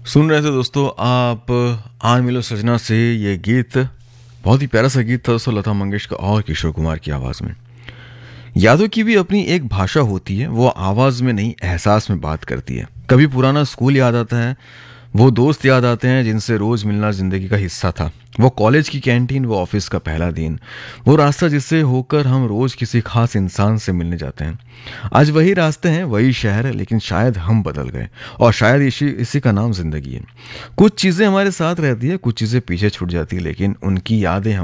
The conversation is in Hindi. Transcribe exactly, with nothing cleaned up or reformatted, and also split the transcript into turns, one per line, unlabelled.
सुन रहे थे दोस्तों आप आन मिलो सजना से ये गीत। बहुत ही प्यारा सा गीत था दोस्तों, लता मंगेशकर और किशोर कुमार की आवाज़ में। यादों की भी अपनी एक भाषा होती है, वो आवाज़ में नहीं एहसास में बात करती है। कभी पुराना स्कूल याद आता है, वो दोस्त याद आते हैं जिनसे रोज़ मिलना ज़िंदगी का हिस्सा था। वो कॉलेज की कैंटीन, वो ऑफिस का पहला दिन, वो रास्ता जिससे होकर हम रोज़ किसी खास इंसान से मिलने जाते हैं। आज वही रास्ते हैं, वही शहर है, लेकिन शायद हम बदल गए और शायद इसी इसी का नाम ज़िंदगी है। कुछ चीज़ें हमारे साथ रहती है, कुछ चीज़ें पीछे छूट जाती है, लेकिन उनकी यादें हम